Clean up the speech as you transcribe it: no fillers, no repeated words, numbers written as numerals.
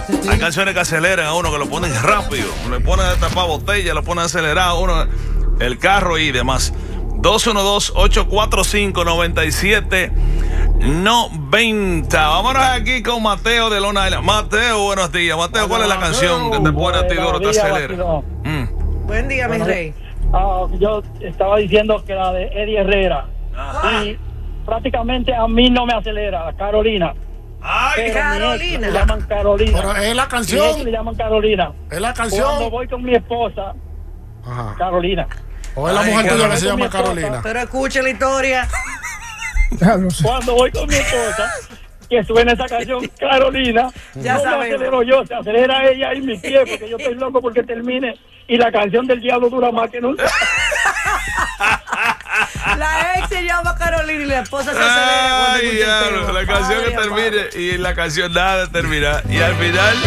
Hay canciones que aceleran a uno, que lo ponen rápido. Le ponen a tapar botella, lo ponen a acelerar a uno el carro y demás. 212-845-9790. Vámonos aquí con Mateo de Long Island. Mateo, buenos días. Mateo, ¿cuál es la canción que te pone a ti duro, te acelera? Buen día, mi rey. Yo estaba diciendo que la de Eddie Herrera. Y prácticamente a mí no me acelera, Carolina. Ay, Carolina. Le llaman Carolina. Pero es la canción. Le llaman Carolina. Es la canción. Cuando voy con mi esposa, Carolina. O es la mujer tuya que se llama Carolina. Pero escuche la historia. Cuando voy con mi esposa, que suena esa canción Carolina, Ya no me sabemos. acelero yo, se acelera ella y mi pie, porque yo estoy loco porque termine y la canción del diablo dura más que nunca. La ex se llama Carolina y la esposa se acelera cuando Ay, escucha el diablo, tema. la canción que Padre amado. termine y la canción nada termina. Y al final